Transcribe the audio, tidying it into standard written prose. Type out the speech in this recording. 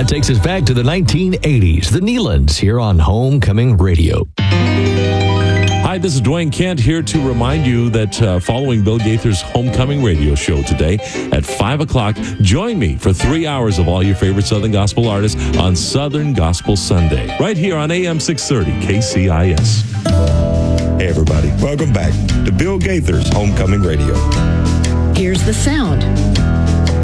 That takes us back to the 1980s. The Neelands here on Homecoming Radio. Hi, this is Dwayne Kent here to remind you that following Bill Gaither's Homecoming Radio Show today at 5 o'clock, join me for 3 hours of all your favorite Southern Gospel artists on Southern Gospel Sunday, right here on AM 630 KCIS. Hey, everybody. Welcome back to Bill Gaither's Homecoming Radio. Here's the sound